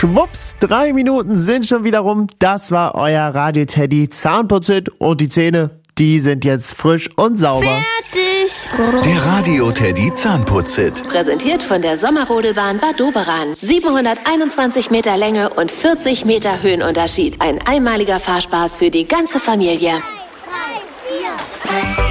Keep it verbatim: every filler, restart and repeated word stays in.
Schwupps, drei Minuten sind schon wieder rum. Das war euer Radio-Teddy Zahnputzit und die Zähne, die sind jetzt frisch und sauber. Fertig! Der Radio-Teddy Zahnputzit. Präsentiert von der Sommerrodelbahn Bad Doberan. siebenhunderteinundzwanzig Meter Länge und vierzig Meter Höhenunterschied. Ein einmaliger Fahrspaß für die ganze Familie. Drei, vier.